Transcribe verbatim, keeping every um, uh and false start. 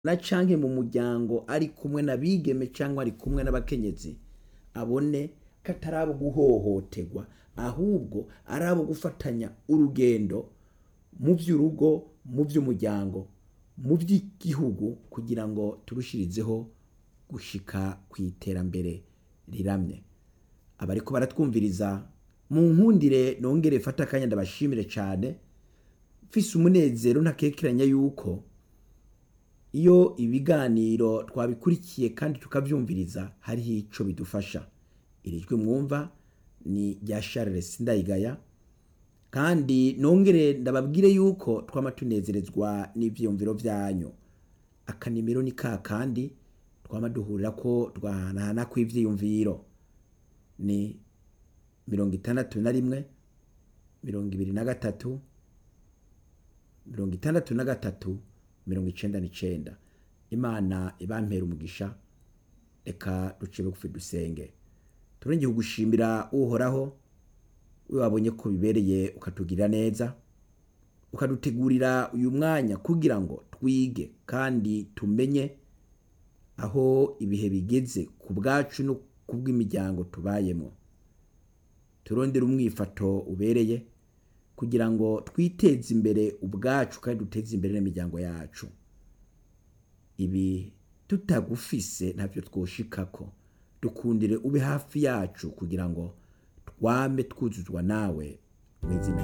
na canke mu muryango ari kumwe n'abigeme cyangwa ari kumwe n'abakenyezi abone ko atari abo guhohoterwa ahubwo ari abo gufatanya urugendo mu vy'urugo mu vy'umuryango mu vy'igihugu kugira ngo turushirizeho gushika kw'iterambere riramye. Abariko baratwumviriza mu nkundire nongere fata akanya ndabashimire cane, mfise umunezero ntakekeranya yuko iyo ibiganiro twabikurikiye kandi tukavyumviriza hariho ico bidufasha. Iri jwi mwumva ni rya Charles Sindayigaya, kandi nongere ndababwire yuko twama tunezerezwa n'ivyiyumviro vyanyu. Akanimero ni ka kandi twama duhurira ko twahanahana kw'ivyiyumviro ni mirongo itandatu na rimwe mirongo ibiri na gatatu mirongo itandatu na gatatu mirongo icenda n'icenda. Imana ibampera umugisha. Reka duce bugufi dusenge. Turongeye kugushimira uhoraho, we wabonye ko bibereye ukatugirira neza, ukadutegurira uyu mwanya kugira ngo twige kandi tumenye aho ibihe bigeze ku bwacu no kubw'imiryango tubayemo. Turondera umwifato ubereye kugira ngo twiteze imbere ubwacu kandi duteze imbere n'imiryango yacu. Ibi tutagufise ntavyo twoshikako. Dukundire ube hafi yacu kugira ngo twame twuzuzwa nawe mw'izina